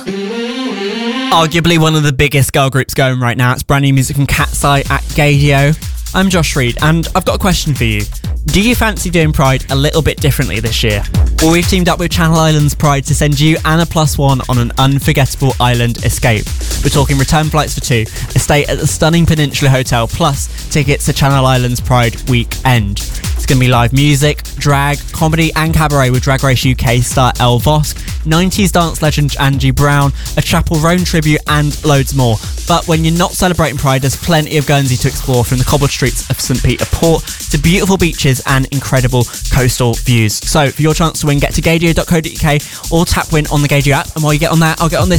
Arguably one of the biggest girl groups going right now. It's brand new music from Cat's Eye at Gaydio. I'm Josh Reed, and I've got a question for you. Do you fancy doing Pride a little bit differently this year? Well, we've teamed up with Channel Islands Pride to send you and a +1 on an unforgettable island escape. We're talking return flights for 2, a stay at the stunning Peninsula Hotel, plus tickets to Channel Islands Pride weekend. It's going to be live music, drag, comedy and cabaret with Drag Race UK star Elle Vosk, 90s dance legend Angie Brown, a Chapel Roan tribute and loads more. But when you're not celebrating Pride, there's plenty of Guernsey to explore, from the cobbled streets of St Peter Port to beautiful beaches and incredible coastal views. So for your chance to win, get to gaydio.co.uk or tap win on the Gaydio app. And while you get on that, I'll get on this